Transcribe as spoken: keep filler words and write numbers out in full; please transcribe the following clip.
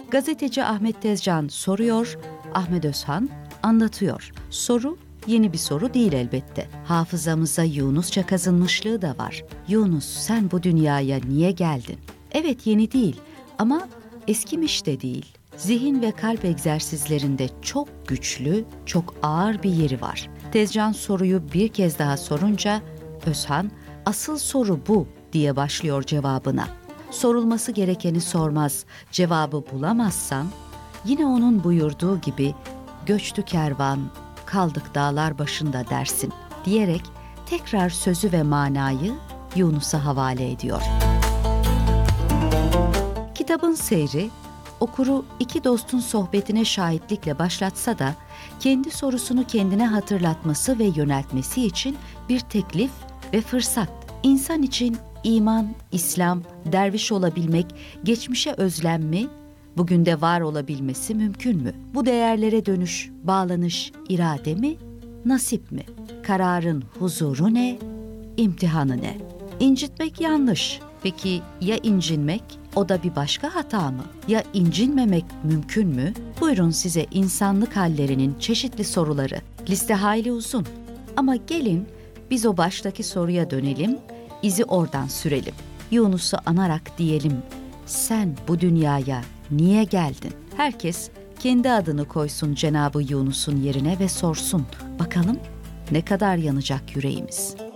Gazeteci Ahmet Tezcan soruyor, Ahmet Özhan anlatıyor. Soru yeni bir soru değil elbette. Hafızamıza Yunusça kazınmışlığı da var. Yunus, sen bu dünyaya niye geldin? Evet, yeni değil ama eskimiş de değil. Zihin ve kalp egzersizlerinde çok güçlü, çok ağır bir yeri var. Tezcan soruyu bir kez daha sorunca Özhan, asıl soru bu diye başlıyor cevabına. Sorulması gerekeni sormaz, cevabı bulamazsan, yine onun buyurduğu gibi göçtü kervan, kaldık dağlar başında dersin diyerek tekrar sözü ve manayı Yunus'a havale ediyor. Kitabın seyri, okuru iki dostun sohbetine şahitlikle başlatsa da, kendi sorusunu kendine hatırlatması ve yöneltmesi için bir teklif ve fırsat. İnsan için iman, İslam, derviş olabilmek, geçmişe özlem mi, bugün de var olabilmesi mümkün mü? Bu değerlere dönüş, bağlanış, irade mi, nasip mi? Kararın huzuru ne, imtihanı ne? İncitmek yanlış. Peki ya incinmek? O da bir başka hata mı? Ya incinmemek mümkün mü? Buyurun size insanlık hallerinin çeşitli soruları. Liste hayli uzun. Ama gelin biz o baştaki soruya dönelim, izi oradan sürelim. Yunus'u anarak diyelim, sen bu dünyaya niye geldin? Herkes kendi adını koysun Cenab-ı Yunus'un yerine ve sorsun. Bakalım ne kadar yanacak yüreğimiz?